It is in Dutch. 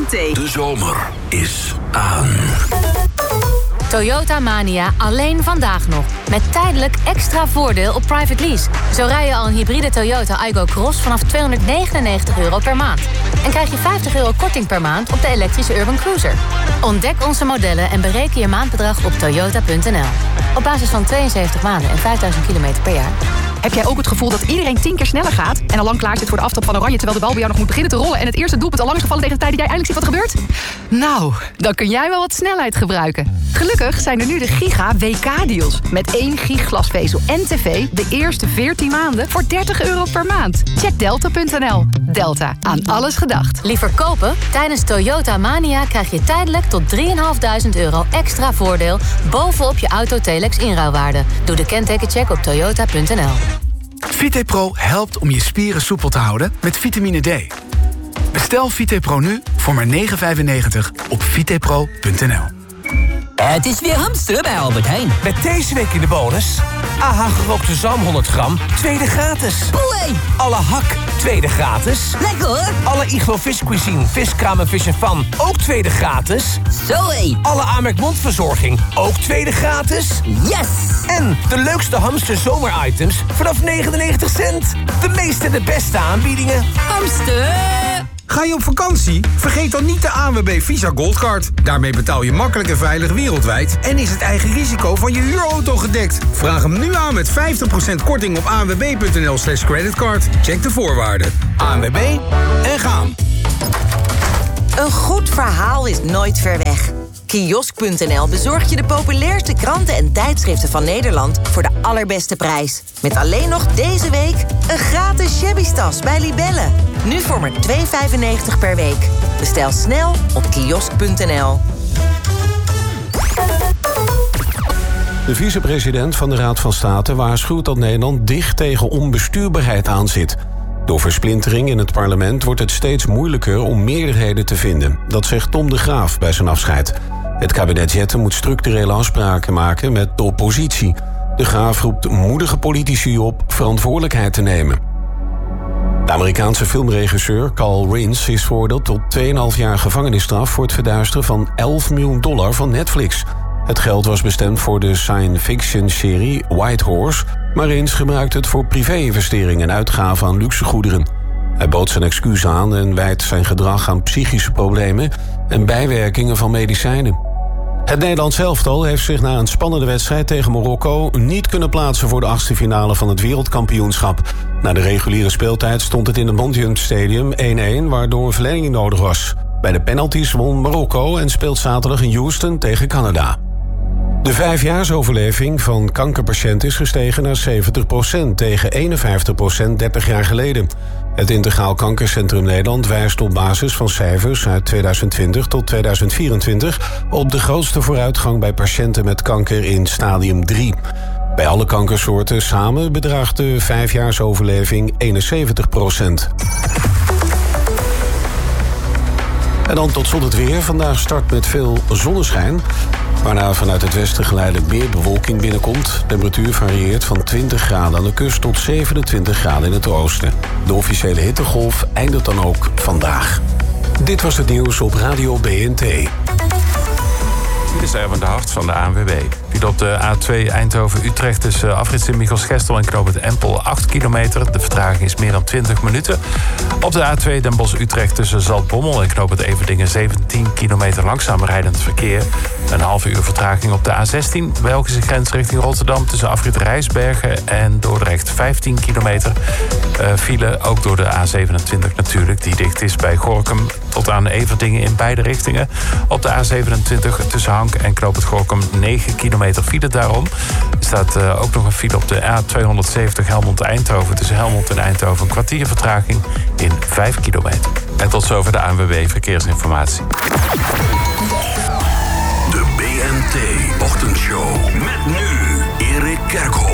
BNT. De zomer is aan. Toyota Mania alleen vandaag nog. Met tijdelijk extra voordeel op private lease. Zo rij je al een hybride Toyota Aygo Cross vanaf €299 per maand. En krijg je €50 korting per maand op de elektrische Urban Cruiser. Ontdek onze modellen en bereken je maandbedrag op toyota.nl. Op basis van 72 maanden en 5000 kilometer per jaar. Heb jij ook het gevoel dat iedereen 10 keer sneller gaat en al lang klaar zit voor de aftrap van Oranje, terwijl de bal bij jou nog moet beginnen te rollen en het eerste doelpunt al lang is gevallen tegen de tijd dat jij eindelijk ziet wat er gebeurt? Nou, dan kun jij wel wat snelheid gebruiken. Gelukkig zijn er nu de Giga WK-deals. Met 1 gig glasvezel en tv de eerste 14 maanden voor €30 per maand. Check delta.nl. Delta, aan alles gedacht. Liever kopen? Tijdens Toyota Mania krijg je tijdelijk tot €3.500 extra voordeel bovenop je Auto-Telex inruilwaarde. Doe de kentekencheck op toyota.nl. VitePro helpt om je spieren soepel te houden met vitamine D. Bestel VitePro nu voor maar €9,95 op vitepro.nl. Het is weer hamsteren bij Albert Heijn. Met deze week in de bonus: AH gerookte zalm 100 gram, tweede gratis. Boei! Alle hak, tweede gratis. Lekker hoor! Alle Iglo Vis Cuisine, viskraam en Fish & Van, ook tweede gratis. Zoé! Alle Amerk mondverzorging, ook tweede gratis. Yes! En de leukste hamster zomeritems vanaf 99 cent. De meeste en de beste aanbiedingen. Hamster! Ga je op vakantie? Vergeet dan niet de ANWB Visa Goldcard. Daarmee betaal je makkelijk en veilig wereldwijd en is het eigen risico van je huurauto gedekt. Vraag hem nu aan met 50% korting op anwb.nl/creditcard. Check de voorwaarden. ANWB en gaan. Een goed verhaal is nooit ver weg. Kiosk.nl bezorgt je de populairste kranten en tijdschriften van Nederland voor de allerbeste prijs. Met alleen nog deze week een gratis shabby-tas bij Libelle. Nu voor maar €2,95 per week. Bestel snel op kiosk.nl. De vicepresident van de Raad van State waarschuwt dat Nederland dicht tegen onbestuurbaarheid aanzit. Door versplintering in het parlement wordt het steeds moeilijker om meerderheden te vinden. Dat zegt Tom de Graaf bij zijn afscheid. Het kabinet Jetten moet structurele afspraken maken met de oppositie. De Graaf roept moedige politici op verantwoordelijkheid te nemen. De Amerikaanse filmregisseur Carl Reins is veroordeeld tot 2,5 jaar gevangenisstraf voor het verduisteren van $11 miljoen van Netflix. Het geld was bestemd voor de science-fiction-serie White Horse, maar Reins gebruikt het voor privé-investeringen en uitgaven aan luxegoederen. Hij bood zijn excuus aan en wijt zijn gedrag aan psychische problemen en bijwerkingen van medicijnen. Het Nederlands elftal heeft zich na een spannende wedstrijd tegen Marokko niet kunnen plaatsen voor de 8e finale van het wereldkampioenschap. Na de reguliere speeltijd stond het in het Montjuïc Stadium 1-1, waardoor een verlenging nodig was. Bij de penalties won Marokko en speelt zaterdag in Houston tegen Canada. De 5-jaarsoverleving van kankerpatiënten is gestegen naar 70% tegen 51% 30 jaar geleden. Het Integraal Kankercentrum Nederland wijst op basis van cijfers uit 2020 tot 2024 op de grootste vooruitgang bij patiënten met kanker in stadium 3. Bij alle kankersoorten samen bedraagt de 5-jaarsoverleving 71%. En dan tot slot het weer. Vandaag start met veel zonneschijn, waarna vanuit het westen geleidelijk meer bewolking binnenkomt. Temperatuur varieert van 20 graden aan de kust tot 27 graden in het oosten. De officiële hittegolf eindigt dan ook vandaag. Dit was het nieuws op Radio BNT. Dit is Erwin de Hart van de ANWB. File op de A2 Eindhoven-Utrecht tussen afrit Sint-Michels-Gestel en knooppunt Empel 8 kilometer. De vertraging is meer dan 20 minuten. Op de A2 Den Bosch-Utrecht tussen Zaltbommel en knooppunt Everdingen 17 kilometer langzaam rijdend verkeer. Een halve uur vertraging op de A16 Belgische grens richting Rotterdam tussen afrit Rijsbergen en Dordrecht 15 kilometer. File ook door de A27 natuurlijk, die dicht is bij Gorinchem tot aan Everdingen in beide richtingen. Op de A27 tussen Hank en knooppunt Gorinchem 9 kilometer file daarom. Er staat ook nog een file op de A270 Helmond-Eindhoven tussen Helmond en Eindhoven. Een kwartier vertraging in 5 kilometer. En tot zover de ANWB Verkeersinformatie. De BNT Ochtendshow met nu Erik Kerkhoff.